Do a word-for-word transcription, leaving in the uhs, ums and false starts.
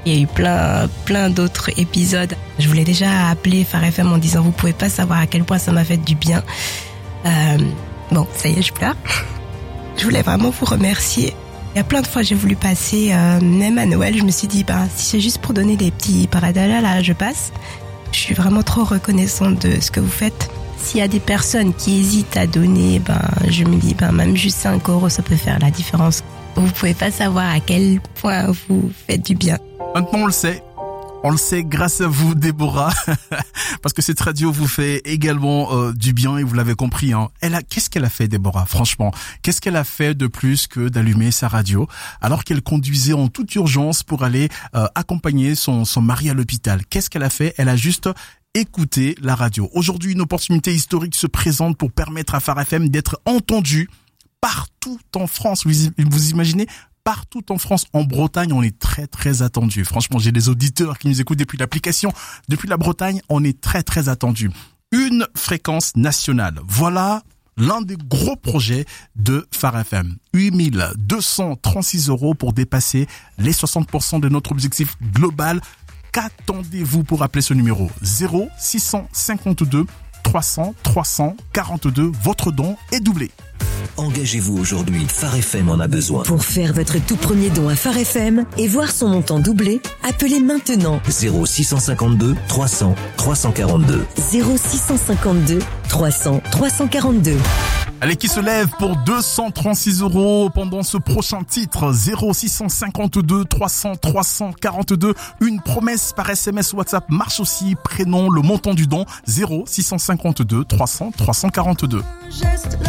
Il y a eu plein, plein d'autres épisodes. Je voulais déjà appeler Phare F M en disant vous pouvez pas savoir à quel point ça m'a fait du bien. Euh, bon, ça y est, je pleure. Je voulais vraiment vous remercier. Il y a plein de fois j'ai voulu passer, euh, même à Noël, je me suis dit, bah, si c'est juste pour donner des petits paradala, là, je passe. Je suis vraiment trop reconnaissante de ce que vous faites. S'il y a des personnes qui hésitent à donner, ben, je me dis, ben, même juste cinq euros, ça peut faire la différence. Vous pouvez pas savoir à quel point vous faites du bien. Maintenant, on le sait. On le sait grâce à vous, Déborah, parce que cette radio vous fait également euh, du bien et vous l'avez compris. Hein. Elle a, qu'est-ce qu'elle a fait, Déborah, franchement? Qu'est-ce qu'elle a fait de plus que d'allumer sa radio alors qu'elle conduisait en toute urgence pour aller euh, accompagner son, son mari à l'hôpital? Qu'est-ce qu'elle a fait? Elle a juste écouté la radio. Aujourd'hui, une opportunité historique se présente pour permettre à Phare F M d'être entendu partout en France. Vous, vous imaginez? Partout en France, en Bretagne, on est très très attendu. Franchement, j'ai des auditeurs qui nous écoutent depuis l'application. Depuis la Bretagne, on est très très attendu. Une fréquence nationale. Voilà l'un des gros projets de Phare F M. huit mille deux cent trente-six euros pour dépasser les soixante pour cent de notre objectif global. Qu'attendez-vous pour appeler ce numéro? zéro six cent cinquante-deux trois cents trois cent quarante-deux. Votre don est doublé. Engagez-vous aujourd'hui, Phare F M en a besoin. Pour faire votre tout premier don à Phare F M et voir son montant doublé, appelez maintenant zéro six cent cinquante-deux trois cents trois cent quarante-deux. zéro six cent cinquante-deux trois cents trois cent quarante-deux. Allez, qui se lève pour deux cent trente-six euros pendant ce prochain titre? Zéro six cent cinquante-deux trois cents trois cent quarante-deux. Une promesse par S M S WhatsApp marche aussi. Prénom, le montant du don. Zéro six cent cinquante-deux trois cents trois cent quarante-deux.